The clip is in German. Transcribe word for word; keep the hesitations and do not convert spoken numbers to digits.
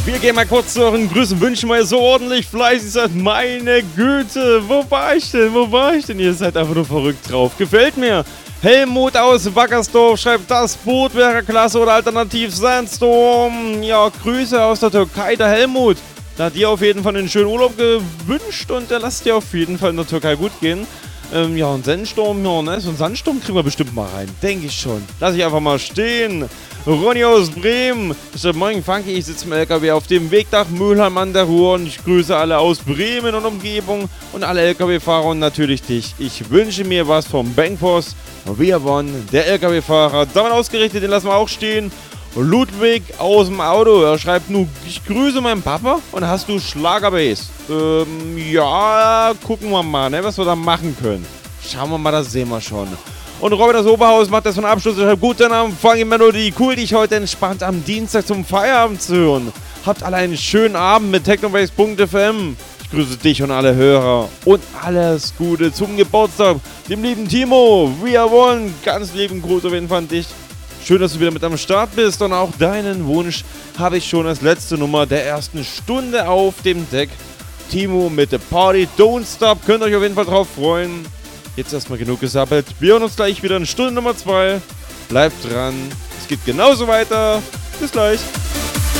Wir gehen mal kurz zu euren Grüßen, wünschen mal so ordentlich fleißig seid. Meine Güte, wo war ich denn? Wo war ich denn? Ihr seid einfach nur verrückt drauf. Gefällt mir. Helmut aus Wackersdorf schreibt, das Boot wäre klasse oder alternativ Sandstorm. Ja, Grüße aus der Türkei, der Helmut. Da hat dir auf jeden Fall einen schönen Urlaub gewünscht und der lasst dir auf jeden Fall in der Türkei gut gehen. Ähm, ja, ein Sandsturm, ja, ne? So einen Sandsturm kriegen wir bestimmt mal rein. Denke ich schon. Lass ich einfach mal stehen. Ronny aus Bremen. Ich sag, moin Funky, ich sitze im L K W auf dem Weg nach Mülheim an der Ruhr und ich grüße alle aus Bremen und Umgebung und alle L K W-Fahrer und natürlich dich. Ich wünsche mir was vom Bankforce. Wir wollen der L K W-Fahrer. Damit ausgerichtet, den lassen wir auch stehen. Ludwig aus dem Auto, er schreibt nur, ich grüße meinen Papa und hast du Schlagerbass? Ähm, ja, gucken wir mal, ne, was wir da machen können. Schauen wir mal, das sehen wir schon. Und Robert das Oberhaus macht das von Abschluss. Er schreibt, guten Abend, Funky Melody, cool, dich heute entspannt am Dienstag zum Feierabend zu hören. Habt alle einen schönen Abend mit technobase punkt f m. Ich grüße dich und alle Hörer und alles Gute zum Geburtstag, dem lieben Timo. Wir wollen ganz lieben Gruß auf jeden Fall an dich. Schön, dass du wieder mit am Start bist und auch deinen Wunsch habe ich schon als letzte Nummer der ersten Stunde auf dem Deck. Timo mit The Party Don't Stop, könnt ihr euch auf jeden Fall drauf freuen. Jetzt erstmal genug gesappelt. Wir hören uns gleich wieder in Stunde Nummer zwei. Bleibt dran, es geht genauso weiter. Bis gleich.